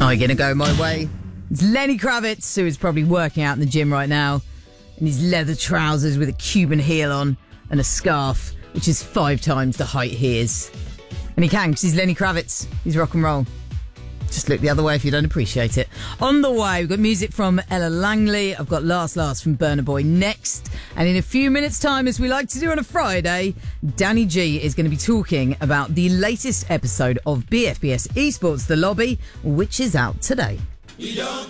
I'm going to go my way. It's Lenny Kravitz, who is probably working out in the gym right now, in his leather trousers with a Cuban heel on and a scarf, which is 5 times the height he is. And he can, because he's Lenny Kravitz. He's rock and roll. Just look the other way if you don't appreciate it. On the way, we've got music from Ella Langley. I've got Last from Burna Boy next. And in a few minutes' time, as we like to do on a Friday, Danny G is going to be talking about the latest episode of BFBS Esports The Lobby, which is out today. You don't